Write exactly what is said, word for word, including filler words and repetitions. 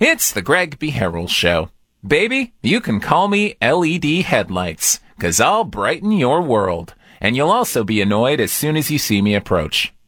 It's the Greg B. Harrell Show. Baby, you can call me L E D Headlights, 'cause I'll brighten your world. And you'll also be annoyed as soon as you see me approach.